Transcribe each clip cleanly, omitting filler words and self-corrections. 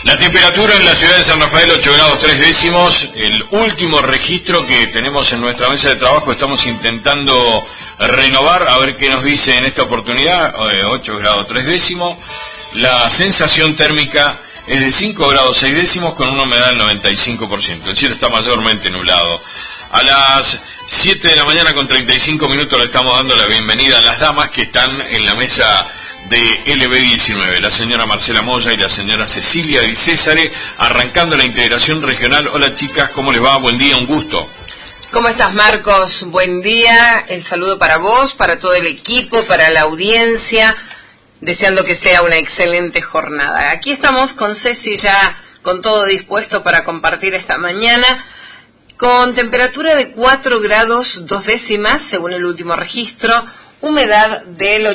La temperatura en la ciudad de San Rafael, 8 grados 3 décimos, el último registro que tenemos en nuestra mesa de trabajo. Estamos intentando renovar, a ver qué nos dice en esta oportunidad. 8 grados 3 décimos. La sensación térmica es de 5 grados 6 décimos con una humedad del 95%. El cielo está mayormente nublado. A las 7 de la mañana con 35 minutos le estamos dando la bienvenida a las damas que están en la mesa de LB19, la señora Marcela Moya y la señora Cecilia Di Césare, arrancando la integración regional. Hola chicas, ¿cómo les va? Buen día, un gusto. ¿Cómo estás, Marcos? Buen día, el saludo para vos, para todo el equipo, para la audiencia, deseando que sea una excelente jornada. Aquí estamos con Ceci ya con todo dispuesto para compartir esta mañana, con temperatura de 4 grados 2 décimas, según el último registro, humedad del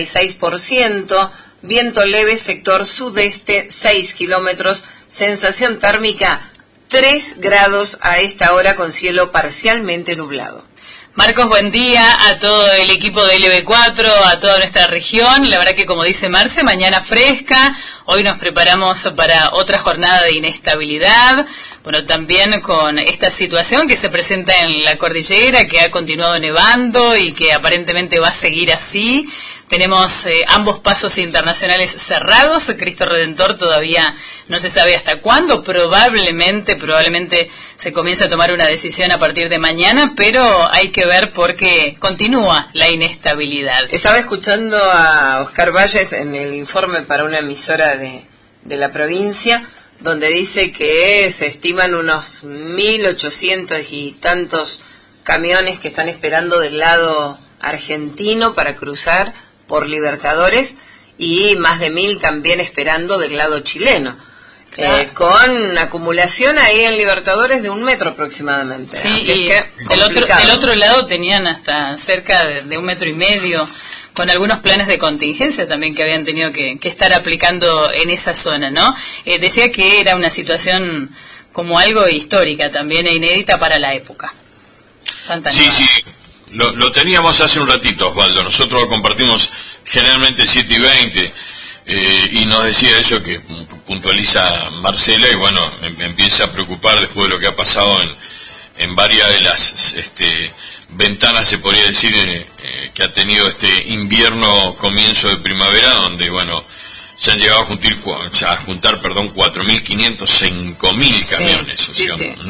86%, viento leve sector sudeste 6 kilómetros, sensación térmica 3 grados a esta hora con cielo parcialmente nublado. Marcos, buen día a todo el equipo de LB4, a toda nuestra región. La verdad que, como dice Marce, mañana fresca. Hoy nos preparamos para otra jornada de inestabilidad. Bueno, también con esta situación que se presenta en la cordillera, que ha continuado nevando y que aparentemente va a seguir así. Tenemos ambos pasos internacionales cerrados. Cristo Redentor todavía no se sabe hasta cuándo. Probablemente se comience a tomar una decisión a partir de mañana, pero hay que ver porque continúa la inestabilidad. Estaba escuchando a Oscar Valles en el informe para una emisora de la provincia, donde dice que se estiman unos 1.800 y tantos camiones que están esperando del lado argentino para cruzar por Libertadores y más de 1.000 también esperando del lado chileno. Claro. Con acumulación ahí en Libertadores de 1 metro aproximadamente. Sí, y del otro lado tenían hasta cerca de 1,5 metros, con algunos planes de contingencia también que habían tenido que estar aplicando en esa zona, ¿no? Decía que era una situación como algo histórica también e inédita para la época. Sí. Lo teníamos hace un ratito, Osvaldo. Nosotros lo compartimos generalmente 7:20 y nos decía eso que puntualiza Marcela y bueno, me empieza a preocupar después de lo que ha pasado en varias de las ventanas, se podría decir, que ha tenido este invierno comienzo de primavera, donde bueno, se han llegado a juntar 4.500, 5.000 camiones, sí, o sea, sí.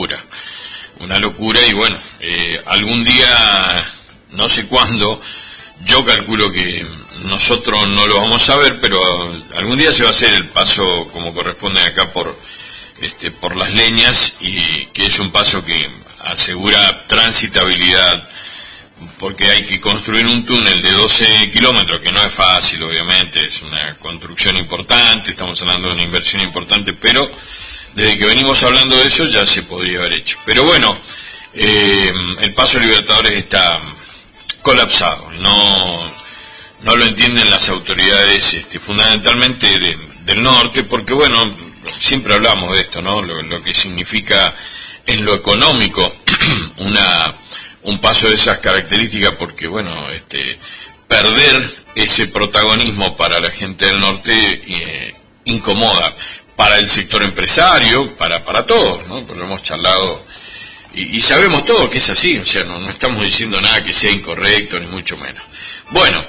Una locura y bueno, algún día, no sé cuándo, yo calculo que nosotros no lo vamos a ver, pero algún día se va a hacer el paso como corresponde acá por las leñas, y que es un paso que asegura transitabilidad, porque hay que construir un túnel de 12 kilómetros, que no es fácil, obviamente, es una construcción importante, estamos hablando de una inversión importante, pero desde que venimos hablando de eso ya se podría haber hecho. Pero bueno, el paso Libertadores está colapsado, no lo entienden las autoridades fundamentalmente del norte, porque bueno, siempre hablamos de esto, ¿no? Lo que significa en lo económico un paso de esas características, porque bueno, perder ese protagonismo para la gente del norte incomoda. Para el sector empresario, para todos, ¿no? Porque lo hemos charlado y sabemos todo que es así, o sea, no estamos diciendo nada que sea incorrecto, ni mucho menos. Bueno,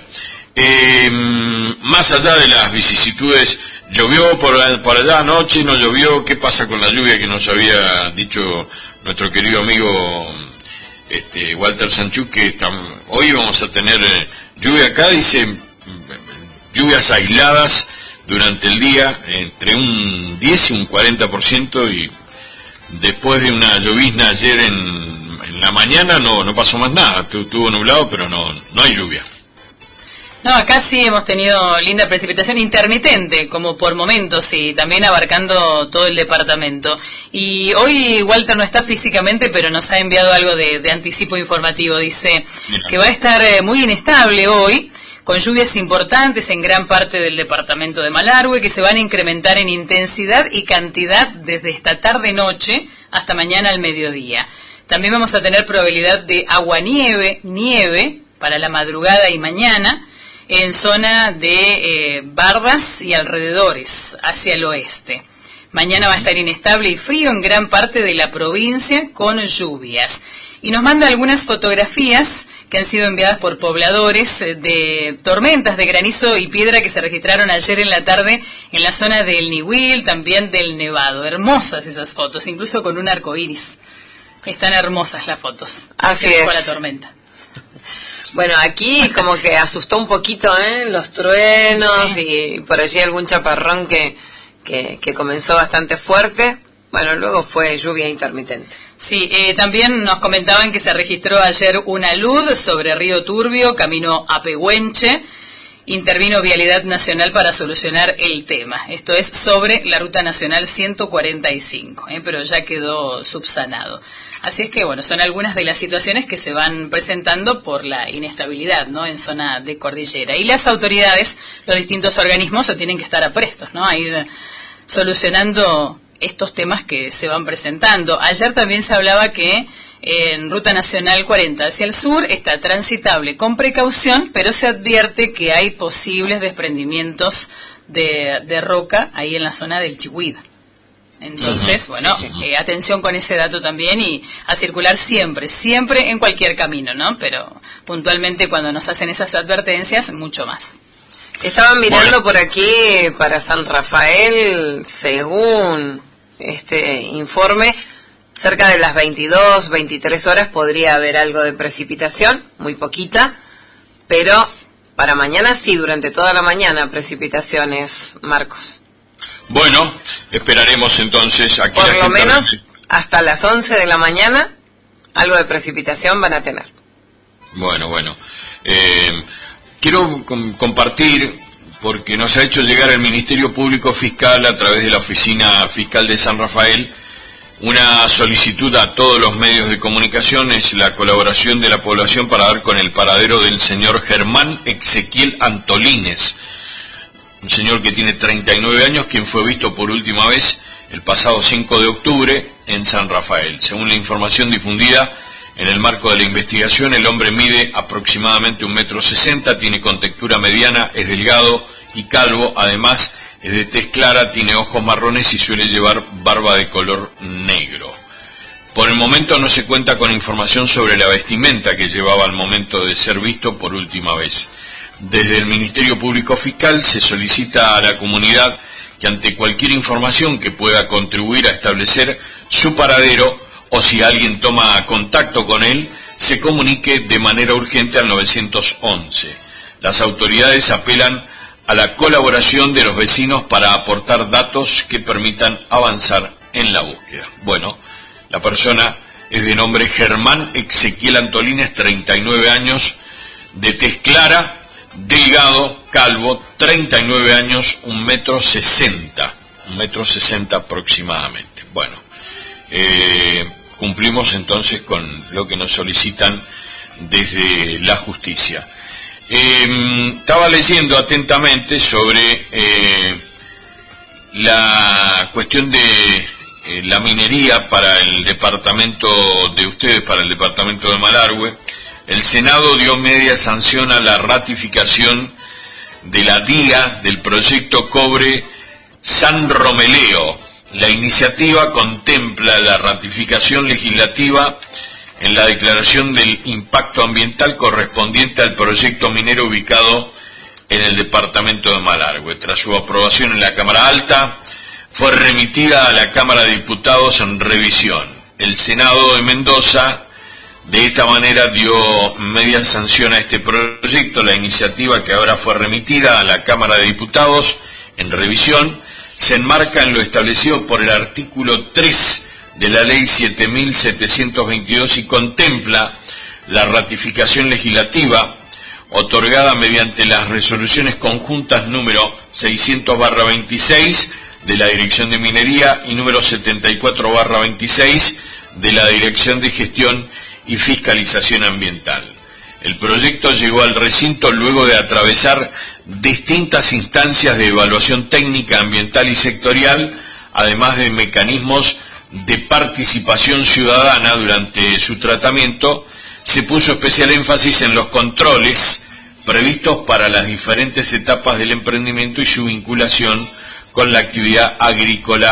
más allá de las vicisitudes, llovió por allá anoche, no llovió, ¿qué pasa con la lluvia que nos había dicho nuestro querido amigo Walter Sanchuk, que hoy vamos a tener lluvia acá, dice, lluvias aisladas durante el día, entre un 10 y un 40%, y después de una llovizna ayer en la mañana no pasó más nada, estuvo nublado, pero no hay lluvia. No, acá sí hemos tenido linda precipitación intermitente, como por momentos, y también abarcando todo el departamento. Y hoy Walter no está físicamente, pero nos ha enviado algo de anticipo informativo. Dice que va a estar muy inestable hoy, con lluvias importantes en gran parte del departamento de Malargüe, que se van a incrementar en intensidad y cantidad desde esta tarde-noche hasta mañana al mediodía. También vamos a tener probabilidad de nieve para la madrugada y mañana, en zona de Barbas y alrededores, hacia el oeste. Mañana va a estar inestable y frío en gran parte de la provincia con lluvias. Y nos manda algunas fotografías que han sido enviadas por pobladores de tormentas de granizo y piedra que se registraron ayer en la tarde en la zona del Niwil, también del Nevado. Hermosas esas fotos, incluso con un arco iris. Están hermosas las fotos. Así es. Con la tormenta. Bueno, aquí como que asustó un poquito, los truenos, sí. Y por allí algún chaparrón que comenzó bastante fuerte. Bueno, luego fue lluvia intermitente. Sí, también nos comentaban que se registró ayer una alud sobre Río Turbio, camino a Pehuenche. Intervino Vialidad Nacional para solucionar el tema. Esto es sobre la Ruta Nacional 145, pero ya quedó subsanado. Así es que, bueno, son algunas de las situaciones que se van presentando por la inestabilidad, ¿no?, en zona de cordillera. Y las autoridades, los distintos organismos, se tienen que estar aprestos, ¿no?, a ir solucionando estos temas que se van presentando. Ayer también se hablaba que en Ruta Nacional 40 hacia el sur está transitable con precaución, pero se advierte que hay posibles desprendimientos de roca ahí en la zona del Chihuahua. Entonces, atención con ese dato también y a circular siempre en cualquier camino, ¿no? Pero puntualmente cuando nos hacen esas advertencias, mucho más. Estaban mirando por aquí para San Rafael, según este informe, cerca de las 22, 23 horas podría haber algo de precipitación, muy poquita, pero para mañana sí, durante toda la mañana precipitaciones, Marcos. Bueno, esperaremos entonces aquí. Por lo menos hasta las 11 de la mañana algo de precipitación van a tener. Bueno. Quiero compartir, porque nos ha hecho llegar el Ministerio Público Fiscal a través de la Oficina Fiscal de San Rafael, una solicitud a todos los medios de comunicación, es la colaboración de la población para dar con el paradero del señor Germán Ezequiel Antolines, un señor que tiene 39 años, quien fue visto por última vez el pasado 5 de octubre en San Rafael. Según la información difundida en el marco de la investigación, el hombre mide aproximadamente 1,60 m, tiene contextura mediana, es delgado y calvo, además es de tez clara, tiene ojos marrones y suele llevar barba de color negro. Por el momento no se cuenta con información sobre la vestimenta que llevaba al momento de ser visto por última vez. Desde el Ministerio Público Fiscal se solicita a la comunidad que ante cualquier información que pueda contribuir a establecer su paradero o si alguien toma contacto con él, se comunique de manera urgente al 911. Las autoridades apelan a la colaboración de los vecinos para aportar datos que permitan avanzar en la búsqueda. Bueno, la persona es de nombre Germán Ezequiel Antolines, 39 años, de tez clara, delgado, calvo, 39 años, 1,60 m, 1,60 m aproximadamente. Bueno, cumplimos entonces con lo que nos solicitan desde la justicia. Estaba leyendo atentamente sobre la cuestión de la minería para el departamento de ustedes, para el departamento de Malargüe. El Senado dio media sanción a la ratificación de la DIA del proyecto Cobre San Romeleo. La iniciativa contempla la ratificación legislativa en la declaración del impacto ambiental correspondiente al proyecto minero ubicado en el departamento de Malargüe. Tras su aprobación en la Cámara Alta, fue remitida a la Cámara de Diputados en revisión. El Senado de Mendoza de esta manera dio media sanción a este proyecto. La iniciativa, que ahora fue remitida a la Cámara de Diputados en revisión, se enmarca en lo establecido por el artículo 3 de la Ley 7.722 y contempla la ratificación legislativa otorgada mediante las resoluciones conjuntas número 600/26 de la Dirección de Minería y número 74/26 de la Dirección de Gestión y Fiscalización Ambiental. El proyecto llegó al recinto luego de atravesar distintas instancias de evaluación técnica, ambiental y sectorial, además de mecanismos de participación ciudadana. Durante su tratamiento se puso especial énfasis en los controles previstos para las diferentes etapas del emprendimiento y su vinculación con la actividad agrícola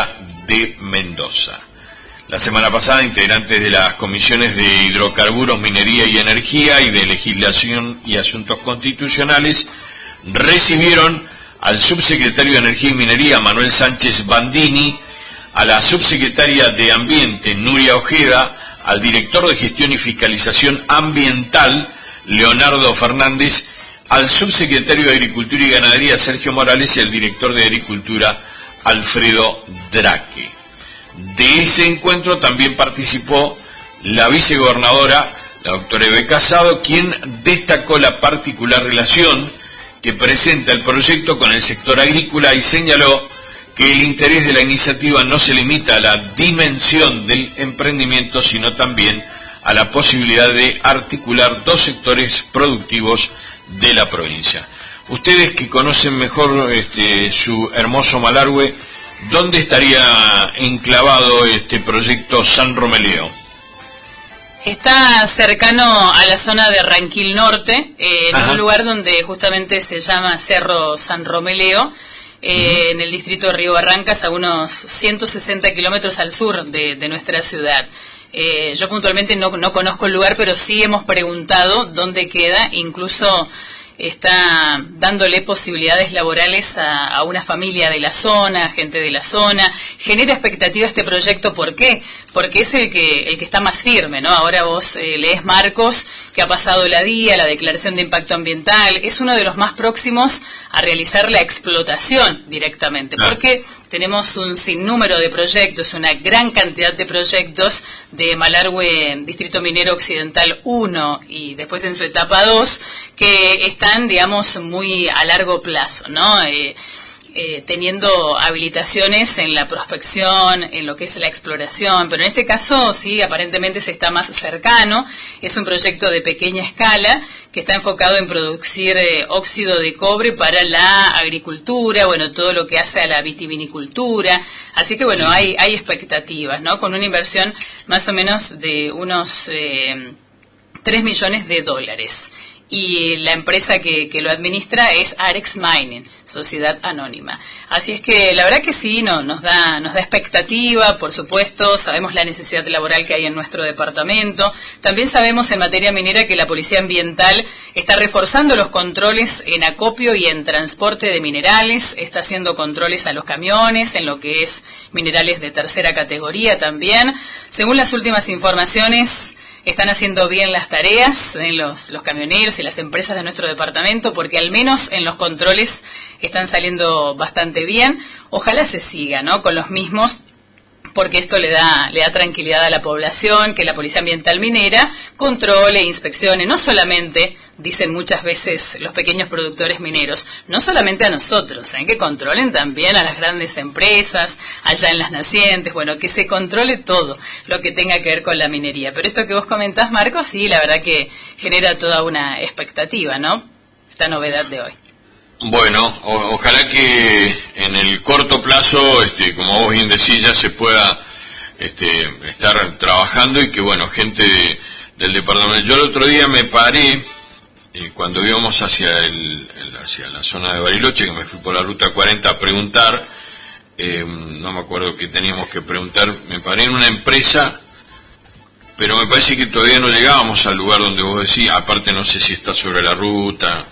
de Mendoza. La semana pasada, integrantes de las comisiones de Hidrocarburos, Minería y Energía y de Legislación y Asuntos Constitucionales recibieron al subsecretario de Energía y Minería, Manuel Sánchez Bandini, a la subsecretaria de Ambiente, Nuria Ojeda, al director de Gestión y Fiscalización Ambiental, Leonardo Fernández, al subsecretario de Agricultura y Ganadería, Sergio Morales, y al director de Agricultura, Alfredo Draque. De ese encuentro también participó la vicegobernadora, la doctora Eve Casado, quien destacó la particular relación que presenta el proyecto con el sector agrícola y señaló que el interés de la iniciativa no se limita a la dimensión del emprendimiento, sino también a la posibilidad de articular dos sectores productivos de la provincia. Ustedes que conocen mejor su hermoso Malargüe, ¿dónde estaría enclavado este proyecto San Romeleo? Está cercano a la zona de Ranquil Norte, en un lugar donde justamente se llama Cerro San Romeleo, en el distrito de Río Barrancas, a unos 160 kilómetros al sur de nuestra ciudad. Yo puntualmente no conozco el lugar, pero sí hemos preguntado dónde queda, incluso está dándole posibilidades laborales a una familia de la zona, gente de la zona. Genera expectativa este proyecto, ¿por qué? Porque es el que está más firme, ¿no? Ahora vos lees Marcos, que ha pasado la DIA, la Declaración de Impacto Ambiental, es uno de los más próximos a realizar la explotación directamente, porque tenemos un sinnúmero de proyectos, una gran cantidad de proyectos de Malargüe, Distrito Minero Occidental 1 y después en su etapa 2, que están, digamos, muy a largo plazo, ¿no? Teniendo habilitaciones en la prospección, en lo que es la exploración, pero en este caso sí, aparentemente se está más cercano. Es un proyecto de pequeña escala que está enfocado en producir óxido de cobre para la agricultura, bueno, todo lo que hace a la vitivinicultura. Así que bueno, hay expectativas, ¿no? Con una inversión más o menos de unos 3 millones de dólares. Y la empresa que lo administra es Arex Mining, sociedad anónima. Así es que la verdad que sí, nos da expectativa, por supuesto. Sabemos la necesidad laboral que hay en nuestro departamento. También sabemos en materia minera que la Policía Ambiental está reforzando los controles en acopio y en transporte de minerales, está haciendo controles a los camiones, en lo que es minerales de tercera categoría también. Según las últimas informaciones, están haciendo bien las tareas en los camioneros y las empresas de nuestro departamento, porque al menos en los controles están saliendo bastante bien. Ojalá se siga, ¿no?, con los mismos, porque esto le da tranquilidad a la población, que la Policía Ambiental Minera controle e inspeccione, no solamente, dicen muchas veces los pequeños productores mineros, no solamente a nosotros, que controlen también a las grandes empresas, allá en las nacientes, bueno, que se controle todo lo que tenga que ver con la minería. Pero esto que vos comentás, Marcos, sí, la verdad que genera toda una expectativa, ¿no?, esta novedad de hoy. Bueno, ojalá que en el corto plazo, como vos bien decís, ya se pueda estar trabajando y que, bueno, gente del departamento. Yo el otro día me paré, cuando íbamos hacia la zona de Bariloche, que me fui por la ruta 40 a preguntar, no me acuerdo qué teníamos que preguntar, me paré en una empresa, pero me parece que todavía no llegábamos al lugar donde vos decís, aparte no sé si está sobre la ruta.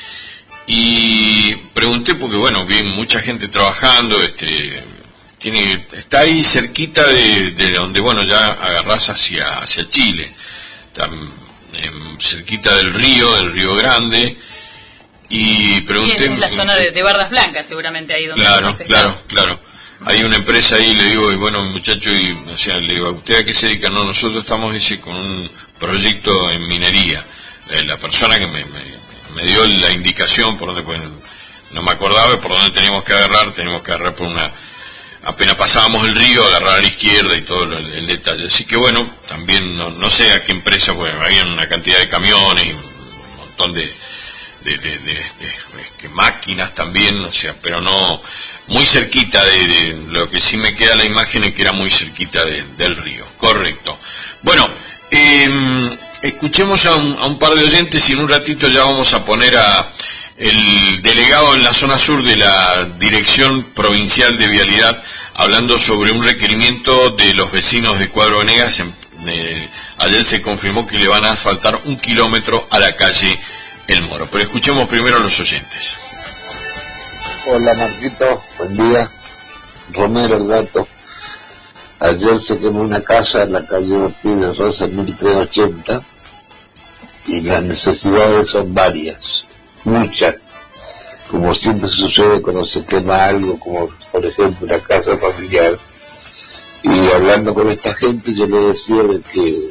Y pregunté porque, bueno, vi mucha gente trabajando, está ahí cerquita de donde, bueno, ya agarrás hacia Chile, está cerquita del Río Grande, y pregunté... Y es la zona de Bardas Blancas, seguramente, ahí donde... Claro. Hay una empresa ahí, le digo, y bueno, muchacho, le digo, ¿a usted a qué se dedica? No, nosotros estamos, con un proyecto en minería. La persona que me dio la indicación por donde, pues, no me acordaba por dónde teníamos que agarrar por apenas pasábamos el río, agarrar a la izquierda y todo el detalle. Así que bueno, también no sé a qué empresa, pues había una cantidad de camiones y un montón de máquinas también, o sea, pero no, muy cerquita de lo que sí me queda la imagen es que era muy cerquita del río, correcto. Bueno, escuchemos a un par de oyentes y en un ratito ya vamos a poner a el delegado en la zona sur de la Dirección Provincial de Vialidad, hablando sobre un requerimiento de los vecinos de Cuadro Venegas. Ayer se confirmó que le van a asfaltar 1 kilómetro a la calle El Moro. Pero escuchemos primero a los oyentes. Hola Marquito, buen día. Romero el Gato. Ayer se quemó una casa en la calle Ortiz de Rosa 1380 y las necesidades son varias, muchas, como siempre sucede cuando se quema algo, como por ejemplo una casa familiar. Y hablando con esta gente yo le decía de que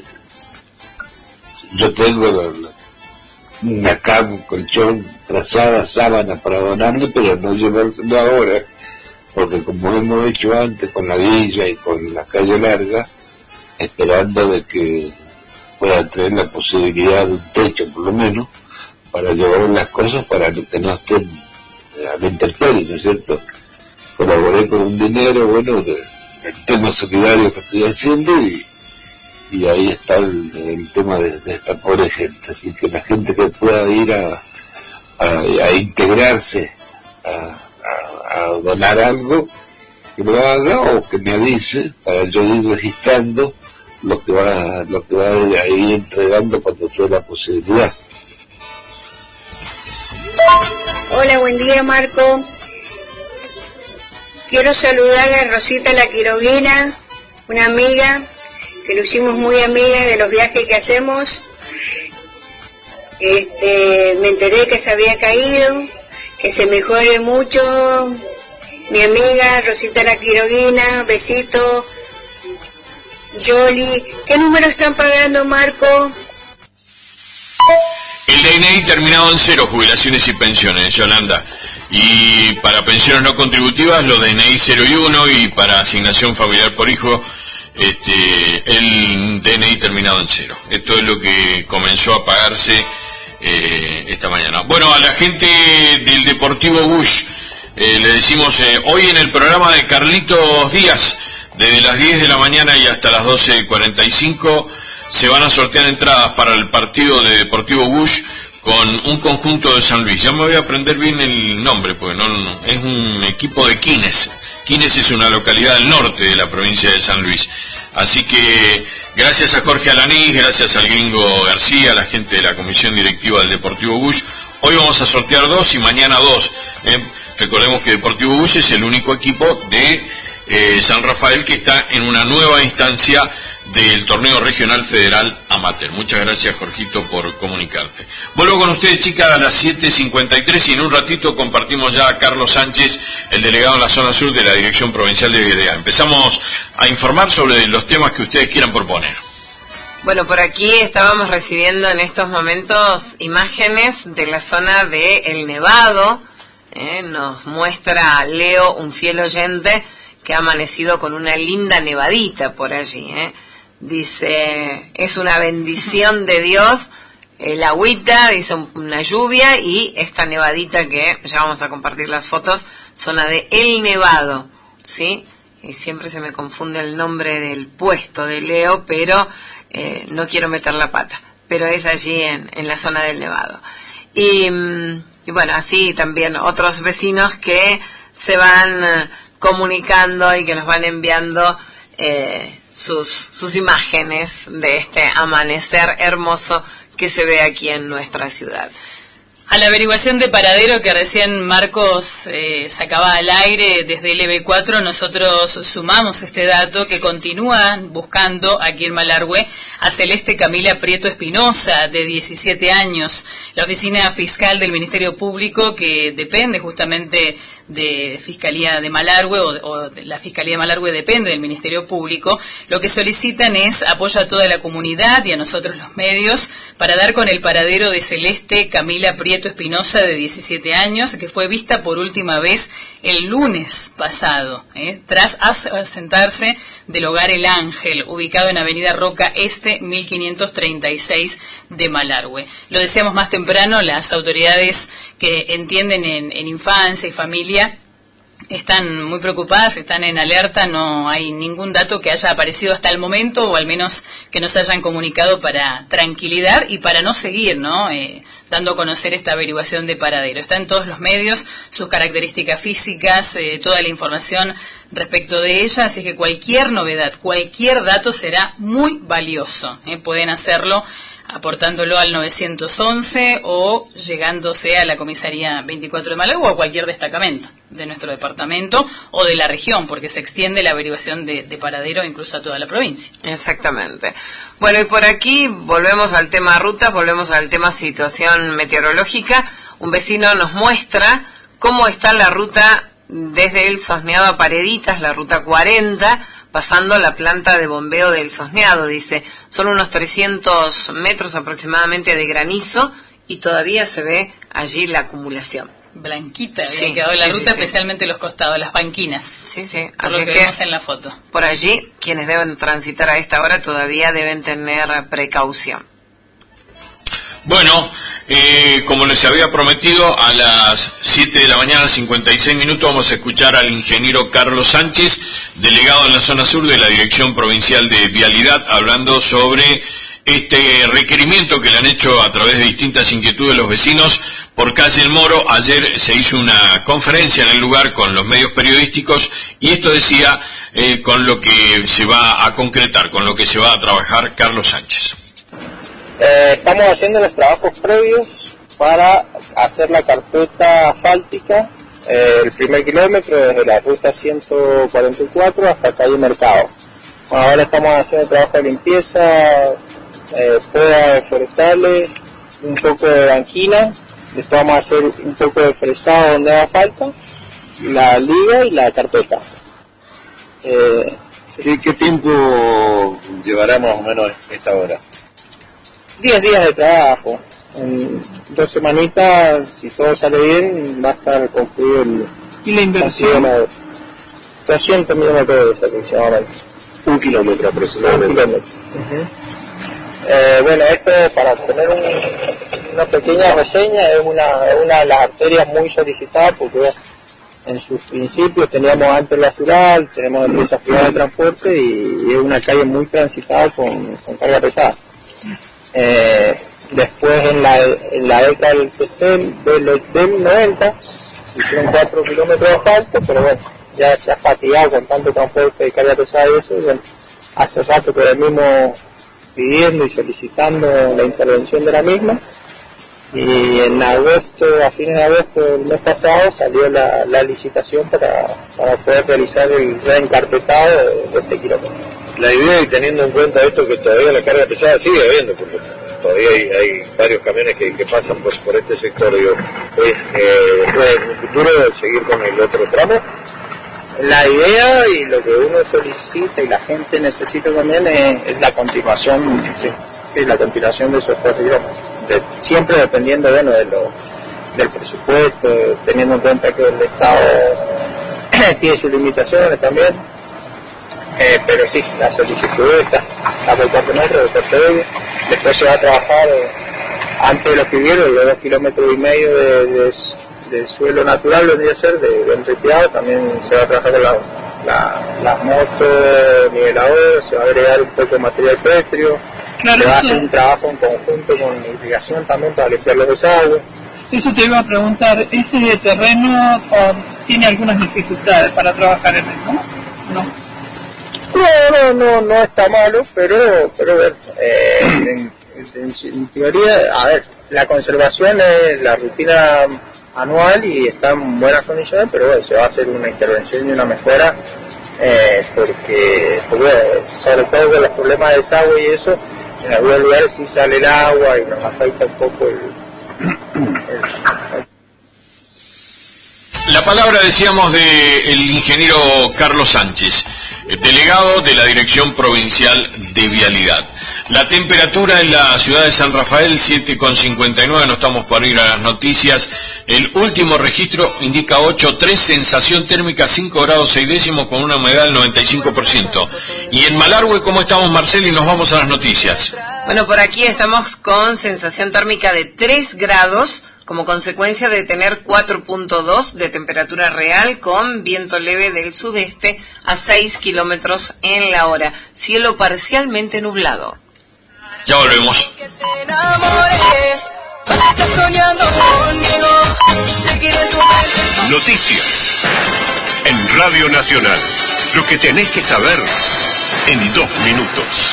yo tengo una cama, un colchón, trazada, sábana para donarle, pero no llevárselo ahora, porque como hemos hecho antes con la villa y con la calle larga, esperando de que pueda tener la posibilidad de un techo por lo menos, para llevar las cosas para que no estén a la intemperie, ¿no es cierto? Colaboré con un dinero, bueno, del tema solidario que estoy haciendo y ahí está el tema de esta pobre gente. Así que la gente que pueda ir a integrarse, a donar algo, que lo haga o que me avise para yo ir registrando lo que va a ir entregando cuando tenga la posibilidad. Hola, buen día Marco. Quiero saludar a Rosita la Quiroguina, una amiga que lo hicimos muy amiga de los viajes que hacemos. Me enteré que se había caído, que se mejore mucho. Mi amiga Rosita la Quiroguina, besito. Yoli, ¿qué número están pagando, Marco? El DNI terminado en 0, jubilaciones y pensiones, Yolanda. Y para pensiones no contributivas, los DNI 0 y 1, y para asignación familiar por hijo, el DNI terminado en 0. Esto es lo que comenzó a pagarse esta mañana. Bueno, a la gente del Deportivo Bush le decimos hoy en el programa de Carlitos Díaz, desde las 10 de la mañana y hasta las 12:45, se van a sortear entradas para el partido de Deportivo Bush con un conjunto de San Luis. Ya me voy a aprender bien el nombre, porque no es un equipo de Quines. Quines es una localidad del norte de la provincia de San Luis. Así que gracias a Jorge Alanís, gracias al Gringo García, a la gente de la comisión directiva del Deportivo Bush. Hoy vamos a sortear 2 y mañana 2. Recordemos que Deportivo Bush es el único equipo de San Rafael que está en una nueva instancia del torneo regional federal amateur. Muchas gracias, Jorgito, por comunicarte. Vuelvo con ustedes, chicas, a las 7:53 y en un ratito compartimos ya a Carlos Sánchez, el delegado en la zona sur de la Dirección Provincial de Vialidad. Empezamos a informar sobre los temas que ustedes quieran proponer. Bueno, por aquí estábamos recibiendo en estos momentos imágenes de la zona de El Nevado. Nos muestra Leo, un fiel oyente, que ha amanecido con una linda nevadita por allí. Dice, es una bendición de Dios, el agüita, dice una lluvia, y esta nevadita que ya vamos a compartir las fotos, zona de El Nevado, ¿sí? Y siempre se me confunde el nombre del puesto de Leo, pero no quiero meter la pata, pero es allí en la zona del Nevado. Y bueno, así también otros vecinos que se van comunicando y que nos van enviando sus imágenes de este amanecer hermoso que se ve aquí en nuestra ciudad. A la averiguación de paradero que recién Marcos sacaba al aire desde LB4, nosotros sumamos este dato que continúan buscando aquí en Malargüe a Celeste Camila Prieto Espinosa, de 17 años. La oficina fiscal del Ministerio Público, que depende justamente de Fiscalía de Malargüe, o la Fiscalía de Malargüe depende del Ministerio Público, lo que solicitan es apoyo a toda la comunidad y a nosotros los medios para dar con el paradero de Celeste Camila Prieto Espinosa, de 17 años, que fue vista por última vez el lunes pasado, tras asentarse del hogar El Ángel, ubicado en Avenida Roca Este, 1536 de Malargüe. Lo decíamos más temprano, las autoridades que entienden en infancia y familia están muy preocupadas, están en alerta, no hay ningún dato que haya aparecido hasta el momento, o al menos que nos hayan comunicado para tranquilidad y para no seguir, ¿no? Dando a conocer esta averiguación de paradero. Está en todos los medios, sus características físicas, toda la información respecto de ella, así que cualquier novedad, cualquier dato será muy valioso. Pueden hacerlo aportándolo al 911 o llegándose a la comisaría 24 de Málaga o a cualquier destacamento de nuestro departamento o de la región, porque se extiende la averiguación de paradero incluso a toda la provincia. Exactamente. Bueno, y por aquí volvemos al tema rutas, volvemos al tema situación meteorológica. Un vecino nos muestra cómo está la ruta desde el Sosneado a Pareditas, la ruta 40, pasando la planta de bombeo del Sosneado. Dice, son unos 300 metros aproximadamente de granizo y todavía se ve allí la acumulación. Blanquita había quedado la ruta, especialmente los costados, las banquinas. Sí, sí. Por lo que vemos en la foto. Por allí, quienes deben transitar a esta hora todavía deben tener precaución. Bueno, como les había prometido, a las 7 de la mañana, 56 minutos, vamos a escuchar al ingeniero Carlos Sánchez, delegado en la zona sur de la Dirección Provincial de Vialidad, hablando sobre este requerimiento que le han hecho a través de distintas inquietudes los vecinos por calle El Moro. Ayer se hizo una conferencia en el lugar con los medios periodísticos y esto decía con lo que se va a concretar, con lo que se va a trabajar Carlos Sánchez. Estamos haciendo los trabajos previos para hacer la carpeta asfáltica, el primer kilómetro desde la ruta 144 hasta calle Mercado. Ahora estamos haciendo trabajo de limpieza, poda de forestales, un poco de banquina, después vamos a hacer un poco de fresado donde haga falta, la liga y la carpeta. ¿Qué tiempo llevará más o menos esta hora? 10 días de trabajo. En 2 semanitas, si todo sale bien, va a estar concluido el... ¿Y la inversión? 200 millones de pesos aproximadamente. 1 kilómetro aproximadamente. 1 kilómetro. Bueno, esto para tener una pequeña reseña, es una de las arterias muy solicitadas porque en sus principios teníamos antes la Sural, tenemos empresas privadas de transporte y es una calle muy transitada con carga pesada. Después en la década del 90 se hicieron 4 kilómetros de asfalto, pero bueno, ya se ha fatigado con tanto transporte de carga pesada y eso, y bueno, hace rato que venimos pidiendo y solicitando la intervención de la misma, y en agosto, a fines de agosto del mes pasado salió la licitación para poder realizar el reencarpetado de este kilómetro. La idea, y teniendo en cuenta esto, que todavía la carga pesada sigue habiendo, porque todavía hay varios camiones que pasan por este sector, digo, después en el futuro seguir con el otro tramo. La idea y lo que uno solicita y la gente necesita también es la continuación, la continuación de esos 4 kilómetros, siempre dependiendo del presupuesto, teniendo en cuenta que el Estado tiene sus limitaciones también. Pero sí, la solicitud está por 4 metros de corte. Después se va a trabajar antes de los pibieros, los 2,5 kilómetros de suelo natural, vendría a ser, de enripiado. También se va a trabajar con las motos, niveladoras, se va a agregar un poco de material pétreo, claro, se va a hacer un trabajo en conjunto con irrigación también para limpiar los desagües. Eso te iba a preguntar, ¿ese terreno tiene algunas dificultades para trabajar en él, no? No está malo, pero en teoría, a ver, la conservación es la rutina anual y está en buenas condiciones, pero bueno, se va a hacer una intervención y una mejora, porque sobre todo con los problemas de desagüe y eso, en algunos lugares sí sale el agua y nos afecta un poco La palabra, decíamos, del ingeniero Carlos Sánchez, delegado de la Dirección Provincial de Vialidad. La temperatura en la ciudad de San Rafael, 7,59, no estamos para ir a las noticias. El último registro indica 8,3, sensación térmica 5 grados 6 décimos con una humedad del 95%. Y en Malargüe, ¿cómo estamos, Marcelo? Y nos vamos a las noticias. Bueno, por aquí estamos con sensación térmica de 3 grados como consecuencia de tener 4.2 de temperatura real con viento leve del sudeste a 6 kilómetros en la hora. Cielo parcialmente nublado. Ya volvemos. Noticias en Radio Nacional. Lo que tenés que saber en 2 minutos.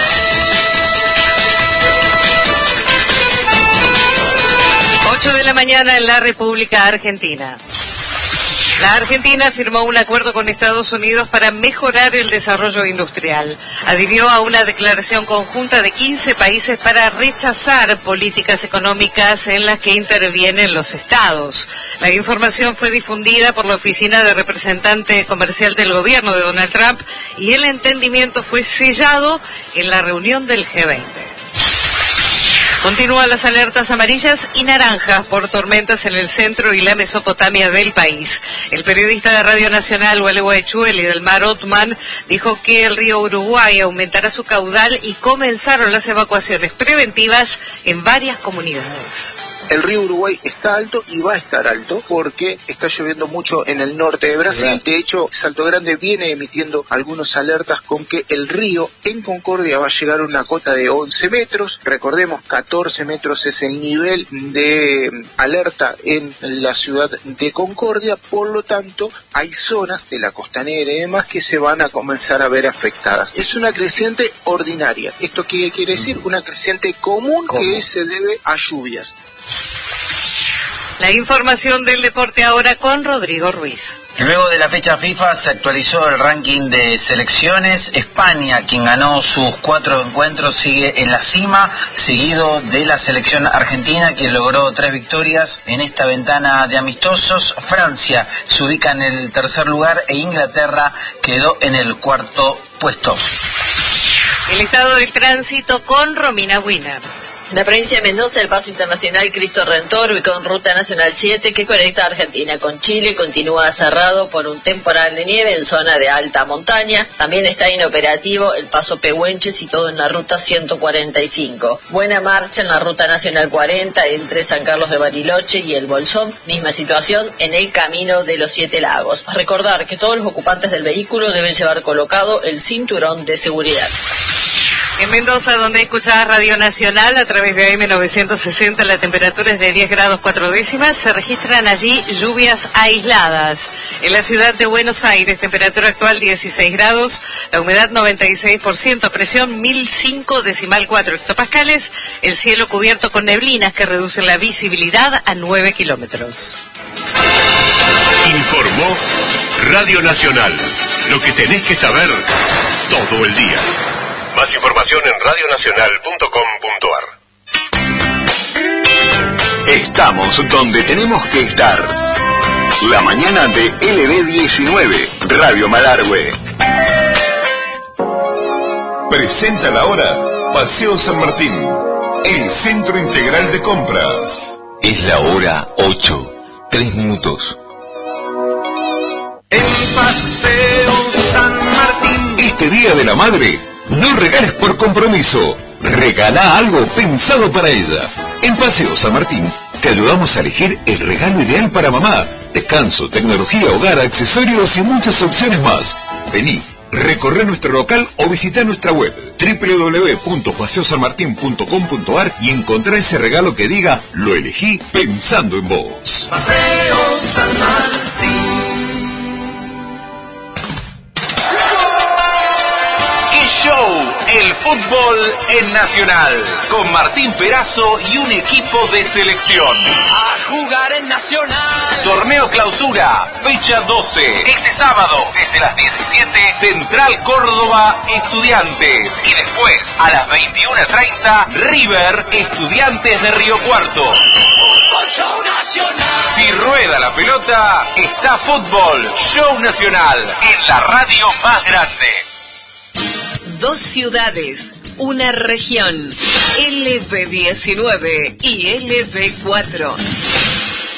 8 de la mañana en la República Argentina. La Argentina firmó un acuerdo con Estados Unidos para mejorar el desarrollo industrial. Adhirió a una declaración conjunta de 15 países para rechazar políticas económicas en las que intervienen los estados. La información fue difundida por la Oficina de Representante Comercial del Gobierno de Donald Trump y el entendimiento fue sellado en la reunión del G20. Continúan las alertas amarillas y naranjas por tormentas en el centro y la Mesopotamia del país. El periodista de Radio Nacional, Gualeguaychú, y del Mar Othman, dijo que el río Uruguay aumentará su caudal y comenzaron las evacuaciones preventivas en varias comunidades. El río Uruguay está alto y va a estar alto porque está lloviendo mucho en el norte de Brasil. De hecho, Salto Grande viene emitiendo algunas alertas con que el río en Concordia va a llegar a una cota de 11 metros. Recordemos, 14 metros es el nivel de alerta en la ciudad de Concordia. Por lo tanto, hay zonas de la costanera y demás que se van a comenzar a ver afectadas. Es una creciente ordinaria. ¿Esto qué quiere decir? Una creciente común que se debe a lluvias. La información del deporte ahora con Rodrigo Ruiz. Luego de la fecha FIFA se actualizó el ranking de selecciones. España, quien ganó sus 4 encuentros, sigue en la cima, seguido de la selección argentina, quien logró 3 victorias en esta ventana de amistosos. Francia se ubica en el tercer lugar e Inglaterra quedó en el 4º puesto. El estado del tránsito con Romina Wiener. En la provincia de Mendoza, el paso internacional Cristo Redentor, ubicado en Ruta Nacional 7, que conecta a Argentina con Chile, continúa cerrado por un temporal de nieve en zona de alta montaña. También está inoperativo el paso Pehuenche, situado en la Ruta 145. Buena marcha en la Ruta Nacional 40, entre San Carlos de Bariloche y El Bolsón. Misma situación en el Camino de los 7 Lagos. Recordar que todos los ocupantes del vehículo deben llevar colocado el cinturón de seguridad. En Mendoza, donde escuchás Radio Nacional a través de AM 960, la temperatura es de 10 grados 4 décimas. Se registran allí lluvias aisladas. En la ciudad de Buenos Aires, temperatura actual 16 grados, la humedad 96%, presión 1005,4 hectopascales, el cielo cubierto con neblinas que reducen la visibilidad a 9 kilómetros. Informó Radio Nacional. Lo que tenés que saber todo el día. Más información en radionacional.com.ar. Estamos donde tenemos que estar. La mañana de LB19, Radio Malargüe. Presenta la hora Paseo San Martín, el centro integral de compras. Es la hora 8, 3 minutos. El Paseo San Martín. Este Día de la Madre, no regales por compromiso. Regala algo pensado para ella. En Paseo San Martín te ayudamos a elegir el regalo ideal para mamá. Descanso, tecnología, hogar, accesorios y muchas opciones más. Vení, recorre nuestro local o visita nuestra web www.paseosanmartin.com.ar y encontrá ese regalo que diga: lo elegí pensando en vos. Paseo San Martín. Show, el fútbol en Nacional, con Martín Perazo y un equipo de selección. A jugar en Nacional. Torneo Clausura, fecha 12. Este sábado, desde las 17, Central Córdoba, Estudiantes. Y después, a las 21:30, River, Estudiantes de Río Cuarto. Fútbol Show Nacional. Si rueda la pelota, está Fútbol Show Nacional, en la radio más grande. 2 ciudades, una región, LB19 y LB4.